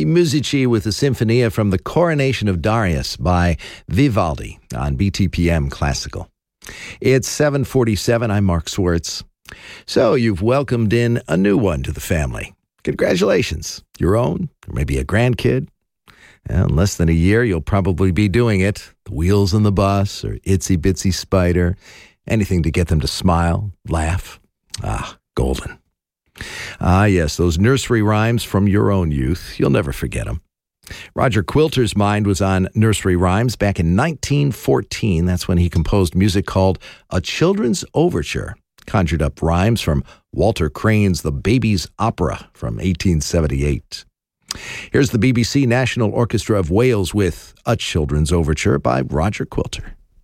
I Musici with the Sinfonia from the Coronation of Darius by Vivaldi on BTPM Classical. It's 7:47. I'm Mark Swartz. So you've welcomed in a new one to the family. Congratulations. Your own, or maybe a grandkid. In less than a year, you'll probably be doing it. The Wheels on the Bus or Itsy Bitsy Spider. Anything to get them to smile, laugh. Golden. Yes, those nursery rhymes from your own youth. You'll never forget them. Roger Quilter's mind was on nursery rhymes back in 1914. That's when he composed music called A Children's Overture. Conjured up rhymes from Walter Crane's The Baby's Opera from 1878. Here's the BBC National Orchestra of Wales with A Children's Overture by Roger Quilter.